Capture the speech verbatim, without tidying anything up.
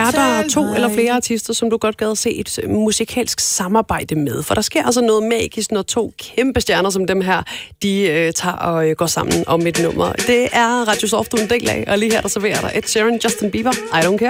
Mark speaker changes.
Speaker 1: Er der to eller flere artister, som du godt gad at se et musikalsk samarbejde med? For der sker altså noget magisk, når to kæmpe stjerner som dem her, de øh, tager og øh, går sammen om et nummer. Det er Radio Soft, du er en del af, og lige her der serverer der Ed Sheeran, Justin Bieber, I Don't Care.